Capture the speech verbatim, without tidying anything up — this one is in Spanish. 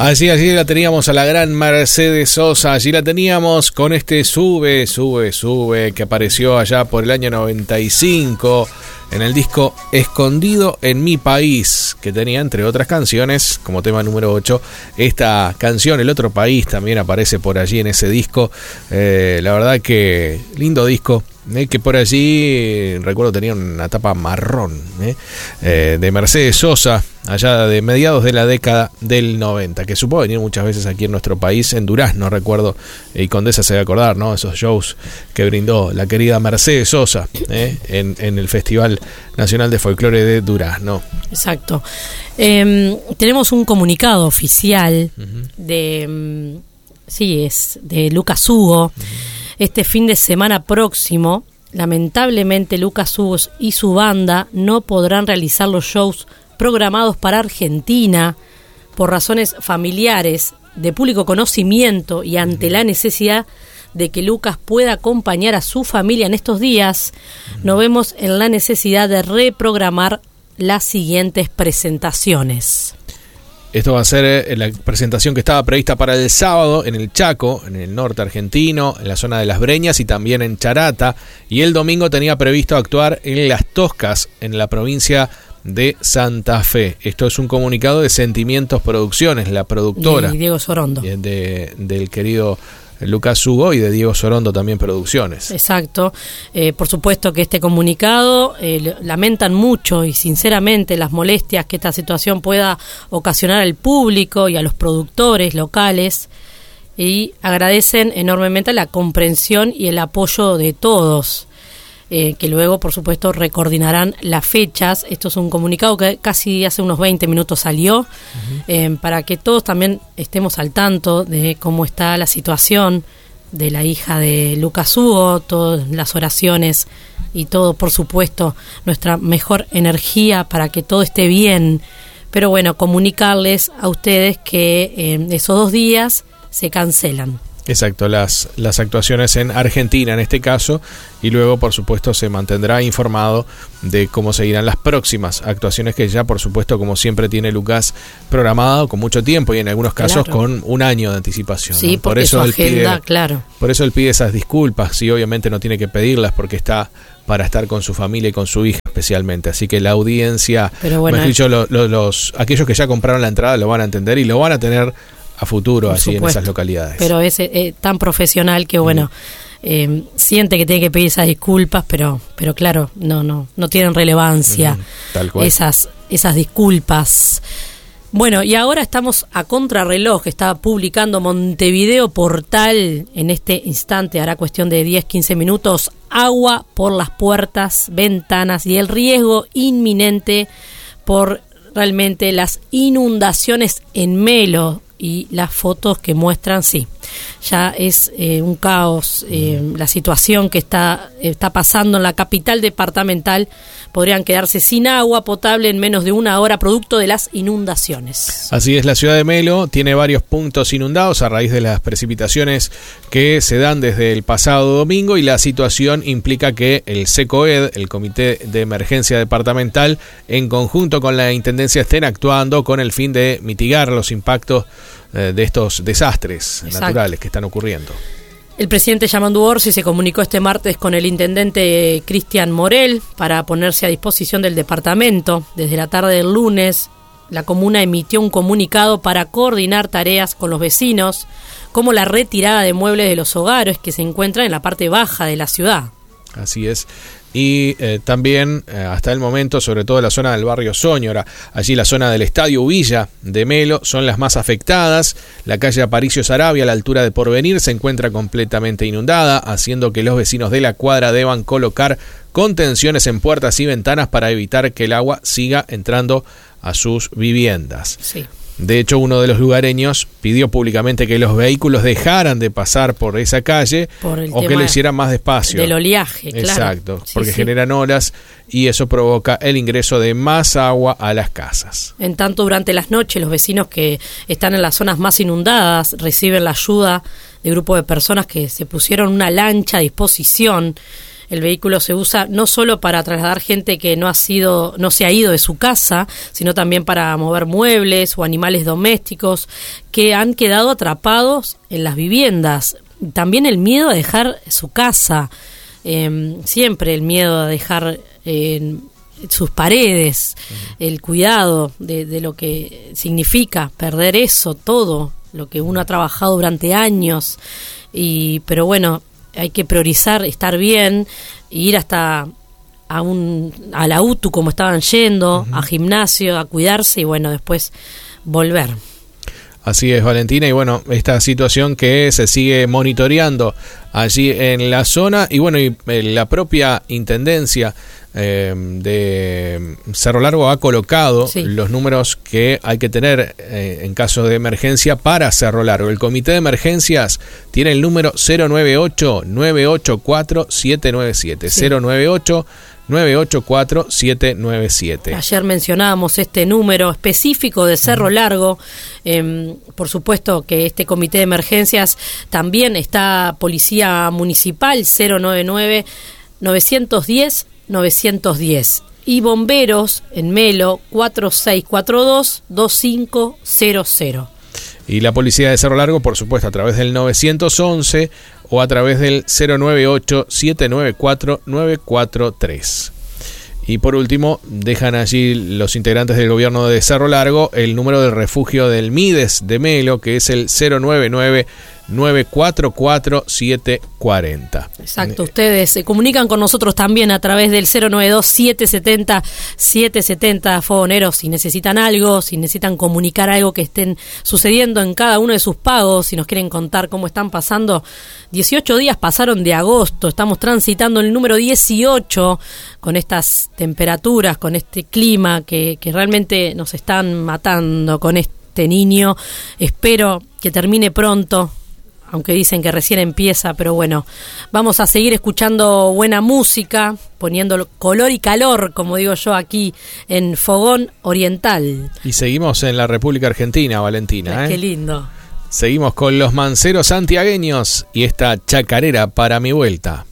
Allí, allí la teníamos a la gran Mercedes Sosa, allí la teníamos con este Sube, Sube, Sube, que apareció allá por el año noventa y cinco en el disco Escondido en mi país, que tenía entre otras canciones, como tema número ocho, esta canción, El otro país, también aparece por allí en ese disco. Eh, la verdad que lindo disco. Eh, que por allí, recuerdo, tenía una tapa marrón eh, eh, de Mercedes Sosa, allá de mediados de la década del noventa, que supo venir muchas veces aquí en nuestro país, en Durazno, recuerdo, y Condesa se debe acordar, ¿no? Esos shows que brindó la querida Mercedes Sosa eh, en, en el Festival Nacional de Folclore de Durazno. Exacto. Eh, tenemos un comunicado oficial uh-huh. de, um, sí, es de Lucas Hugo. Uh-huh. Este fin de semana próximo, lamentablemente, Lucas Hugo y su banda no podrán realizar los shows programados para Argentina por razones familiares, de público conocimiento y ante la necesidad de que Lucas pueda acompañar a su familia en estos días. Nos vemos en la necesidad de reprogramar las siguientes presentaciones. Esto va a ser la presentación que estaba prevista para el sábado en el Chaco, en el norte argentino, en la zona de Las Breñas y también en Charata. Y el domingo tenía previsto actuar en Las Toscas, en la provincia de Santa Fe. Esto es un comunicado de Sentimientos Producciones, la productora. Y Diego Sorondo. De, del querido Lucas Hugo y de Diego Sorondo también Producciones. Exacto. Eh, por supuesto que este comunicado eh, lamentan mucho y sinceramente las molestias que esta situación pueda ocasionar al público y a los productores locales, y agradecen enormemente la comprensión y el apoyo de todos, eh, que luego por supuesto recoordinarán las fechas. Esto es un comunicado que casi hace unos veinte minutos salió, uh-huh. eh, para que todos también estemos al tanto de cómo está la situación de la hija de Lucas Hugo, todas las oraciones y todo, por supuesto, nuestra mejor energía para que todo esté bien. Pero bueno, comunicarles a ustedes que eh, esos dos días se cancelan. Exacto, las, las actuaciones en Argentina en este caso, y luego por supuesto se mantendrá informado de cómo seguirán las próximas actuaciones, que ya por supuesto, como siempre, tiene Lucas programado con mucho tiempo y en algunos casos claro. con un año de anticipación. Sí, ¿no? por eso su agenda, pide, claro. Por eso él pide esas disculpas, y obviamente no tiene que pedirlas porque está para estar con su familia y con su hija especialmente. Así que la audiencia, Pero bueno, mejor dicho, lo, lo, los, aquellos que ya compraron la entrada lo van a entender y lo van a tener a futuro, por así supuesto, en esas localidades. Pero es eh, tan profesional que bueno, mm. eh, siente que tiene que pedir esas disculpas, pero pero claro, no no no tienen relevancia mm, tal cual. esas esas disculpas. Bueno, y ahora estamos a contrarreloj. Está publicando Montevideo Portal en este instante, hará cuestión de diez a quince minutos, agua por las puertas, ventanas y el riesgo inminente por realmente las inundaciones en Melo. Y las fotos que muestran, sí, ya es eh, un caos eh, la situación que está, está pasando en la capital departamental. Podrían quedarse sin agua potable en menos de una hora producto de las inundaciones. Así es, la ciudad de Melo tiene varios puntos inundados a raíz de las precipitaciones que se dan desde el pasado domingo, y la situación implica que el SECOED, el Comité de Emergencia Departamental, en conjunto con la Intendencia, estén actuando con el fin de mitigar los impactos de estos desastres Exacto. naturales que están ocurriendo. El presidente Yamandu Orsi se comunicó este martes con el intendente Cristian Morel para ponerse a disposición del departamento. Desde la tarde del lunes, la comuna emitió un comunicado para coordinar tareas con los vecinos, como la retirada de muebles de los hogares que se encuentran en la parte baja de la ciudad. Así es. Y eh, también eh, hasta el momento, sobre todo la zona del barrio Soñora, allí la zona del Estadio Villa de Melo, son las más afectadas. La calle Aparicio Sarabia, a la altura de Porvenir, se encuentra completamente inundada, haciendo que los vecinos de la cuadra deban colocar contenciones en puertas y ventanas para evitar que el agua siga entrando a sus viviendas. Sí. De hecho, uno de los lugareños pidió públicamente que los vehículos dejaran de pasar por esa calle por o que lo hicieran más despacio. Del oleaje, claro. Exacto, sí, porque sí. generan olas y eso provoca el ingreso de más agua a las casas. En tanto, durante las noches, los vecinos que están en las zonas más inundadas reciben la ayuda de grupos de personas que se pusieron una lancha a disposición El vehículo se usa no solo para trasladar gente que no ha sido, no se ha ido de su casa, sino también para mover muebles o animales domésticos que han quedado atrapados en las viviendas. También el miedo a dejar su casa, eh, siempre el miedo a dejar eh, sus paredes, uh-huh. el cuidado de, de lo que significa perder eso, todo lo que uno ha trabajado durante años. Y pero bueno, hay que priorizar estar bien, ir hasta a un a la U T U como estaban yendo, uh-huh. a gimnasio, a cuidarse y bueno, después volver. Así es, Valentina, y bueno, esta situación que se sigue monitoreando allí en la zona, y bueno, y la propia Intendencia eh, de Cerro Largo ha colocado sí. los números que hay que tener eh, en caso de emergencia para Cerro Largo. El Comité de Emergencias tiene el número cero nueve ocho, nueve ocho cuatro, siete nueve siete, sí. cero nueve ocho, nueve ocho cuatro, siete nueve siete. Ayer mencionábamos este número específico de Cerro Largo. Eh, por supuesto que este comité de emergencias también está Policía Municipal cero nueve nueve, nueve uno cero, nueve uno cero y Bomberos en Melo cuatro seis cuatro dos, dos cinco cero cero. Y la Policía de Cerro Largo, por supuesto, a través del nueve once o a través del cero nueve ocho, siete nueve cuatro, nueve cuatro tres. Y por último, dejan allí los integrantes del gobierno de Cerro Largo el número del refugio del Mides de Melo, que es el cero nueve nueve, nueve cuatro cuatro, siete cuatro cero. Exacto, ustedes se comunican con nosotros también a través del cero nueve dos, siete siete cero, siete siete cero, fogoneros, si necesitan algo, si necesitan comunicar algo que estén sucediendo en cada uno de sus pagos, si nos quieren contar cómo están pasando. dieciocho días pasaron de agosto, estamos transitando el número dieciocho con estas temperaturas, con este clima que, que realmente nos están matando con este niño. Espero que termine pronto, aunque dicen que recién empieza, pero bueno, vamos a seguir escuchando buena música, poniendo color y calor, como digo yo, aquí en Fogón Oriental. Y seguimos en la República Argentina, Valentina. ¿eh? Qué lindo. Seguimos con los manceros santiagueños y esta chacarera para mi vuelta.